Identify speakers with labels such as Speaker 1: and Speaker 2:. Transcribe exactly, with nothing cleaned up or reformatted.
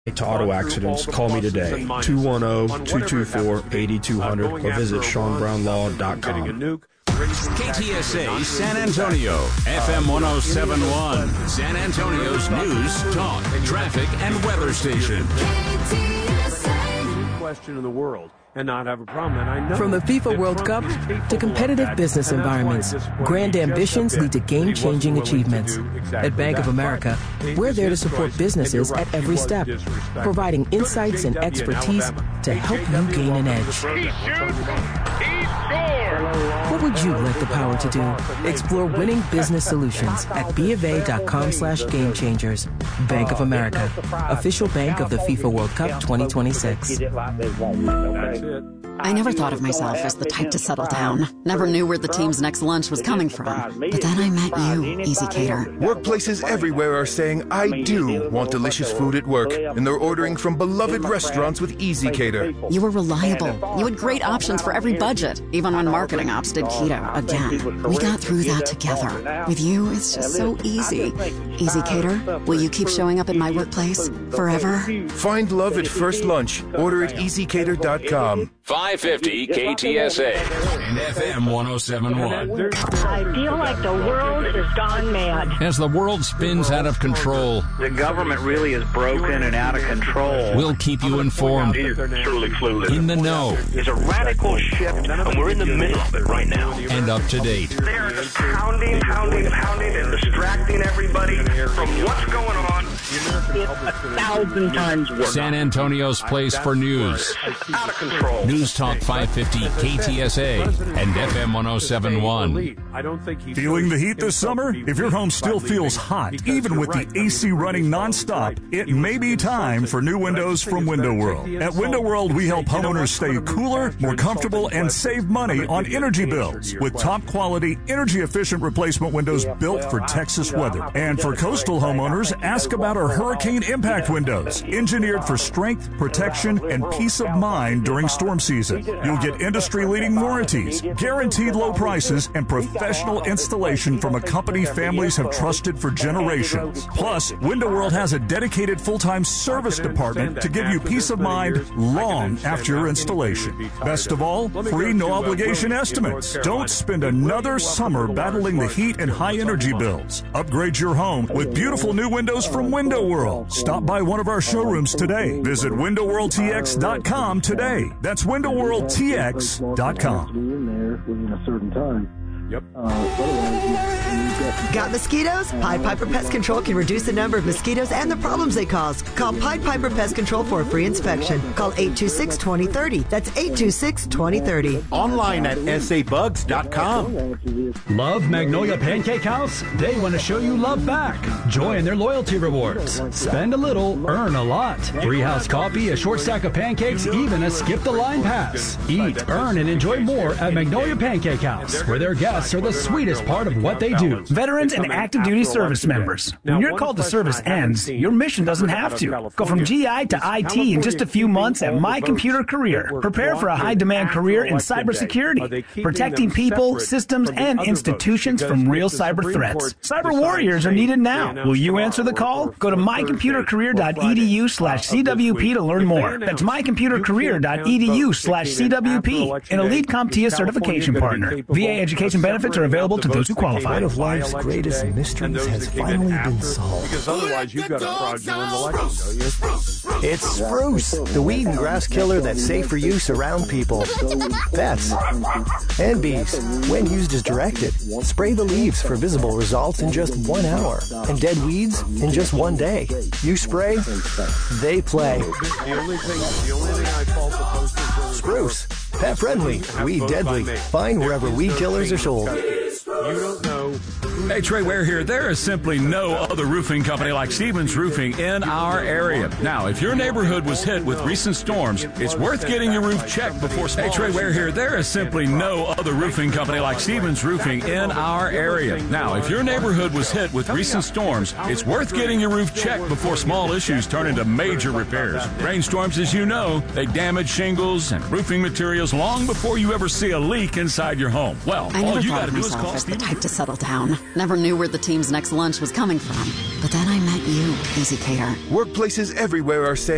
Speaker 1: To auto accidents, call me today, two one zero, two two four, eight two zero zero, or visit sean brown law dot com.
Speaker 2: K T S A San Antonio, F M one oh seven point one, San Antonio's news, talk, traffic, and weather station.
Speaker 3: Question in the world and not have a problem. And I know
Speaker 4: from the FIFA World Cup to competitive business environments, grand ambitions lead to game-changing achievements. At Bank of America, we're there to support businesses at every step, providing insights and expertise to help you gain an edge. What would you like the power to do? Explore winning business solutions at bofa.com slash game changers. Bank of America, official bank of the FIFA World Cup twenty twenty-six.
Speaker 5: I never thought of myself as the type to settle down. Never knew where the team's next lunch was coming from. But then I met you, Easy Cater.
Speaker 6: Workplaces everywhere are saying, I do want delicious food at work, and they're ordering from beloved restaurants with Easy Cater.
Speaker 5: You were reliable. You had great options for every budget, even when marketing ops did keto again. We got through that together. With you, it's just so easy. Easy Cater, will you keep showing up at my workplace forever?
Speaker 6: Find love at first lunch. Order at easy cater dot com.
Speaker 2: five fifty K T S A and F M one oh seven point one.
Speaker 7: I feel like the world has gone mad.
Speaker 2: As the world spins out of control,
Speaker 8: the government really is broken and out of control.
Speaker 2: We'll keep you informed,
Speaker 8: truly clueless,
Speaker 2: in the know.
Speaker 8: There's a radical shift, and we're in the middle of it right now.
Speaker 2: And up to date.
Speaker 8: They are just pounding, pounding, pounding, and distracting everybody from what's going on.
Speaker 7: It's a thousand times worse.
Speaker 2: San Antonio's place for news.
Speaker 8: Out of control.
Speaker 2: News Talk five fifty K T S A and F M one oh seven point one.
Speaker 9: Feeling the heat this summer? If your home still feels hot, even with the A C running nonstop, it may be time for new windows from Window World. At Window World, we help homeowners stay cooler, more comfortable, and save money on energy bills with top-quality, energy-efficient replacement windows built for Texas weather. And for coastal homeowners, ask about our hurricane impact windows, engineered for strength, protection, and peace of mind during storm season. You'll get industry-leading warranties, guaranteed low prices, and professional installation from a company families have trusted for generations. Plus, Window World has a dedicated full-time service department to give you peace of mind long after your installation. Best of all, free no-obligation estimates. Don't spend another summer battling the heat and high energy bills. Upgrade your home with beautiful new windows from Window World. Stop by one of our showrooms today. Visit window world t x dot com today. That's window world t x dot com.
Speaker 10: Within a certain time.
Speaker 3: Yep.
Speaker 11: Got mosquitoes? Pied Piper Pest Control can reduce the number of mosquitoes and the problems they cause. Call Pied Piper Pest Control for a free inspection. Call eight two six, two zero three zero. That's eight two six, two zero three zero.
Speaker 12: Online at s a bugs dot com.
Speaker 13: Love Magnolia Pancake House? They want to show you love back. Join their loyalty rewards. Spend a little, earn a lot. Free house coffee, a short stack of pancakes, even a skip the line pass. Eat, earn, and enjoy more at Magnolia Pancake House, where their guests are the sweetest part of what they do.
Speaker 14: Veterans and active duty service members. When your call to service ends, your mission doesn't have to. Go from G I to I T in just a few months at My Computer Career. Prepare for a high-demand career in cybersecurity, protecting people, systems, and institutions from real cyber threats. Cyber warriors are needed now. Will you answer the call? Go to my computer career dot e d u slash c w p to learn more. That's my computer career dot e d u slash c w p, an elite CompTIA certification partner. V A education benefits are available to those who qualify.
Speaker 15: One of life's greatest mysteries has finally been solved.
Speaker 3: Because otherwise you've got a fraudulent election, don't you?
Speaker 15: It's Spruce, the weed and grass killer that's safe for use around people, pets, and bees. When used as directed, spray the leaves for visible results in just one hour, and dead weeds in just one day. You spray, they play.
Speaker 3: The only thing, the only thing I fault the postal
Speaker 15: Spruce, pet friendly, weed deadly. Find wherever weed killers are sold.
Speaker 3: You don't know.
Speaker 16: Hey, Trey Ware here. There is simply no other roofing company like Stevens Roofing in our area. Now, if your neighborhood was hit with recent storms, it's worth getting your roof checked before... Hey, Trey Ware here. There is simply no other roofing company like Stevens Roofing in our area. Now, if your neighborhood was hit with recent storms, it's worth getting your roof checked before small issues turn into major repairs. Rainstorms, as you know, they damage shingles and roofing materials long before you ever see a leak inside your home. Well,
Speaker 5: I
Speaker 16: all
Speaker 5: never
Speaker 16: you
Speaker 5: thought
Speaker 16: got to
Speaker 5: of
Speaker 16: do is
Speaker 5: myself
Speaker 16: call
Speaker 5: as the
Speaker 16: Stevens.
Speaker 5: type to settle down. Never knew where the team's next lunch was coming from. But then I met you, Easy Cater.
Speaker 6: Workplaces everywhere are saying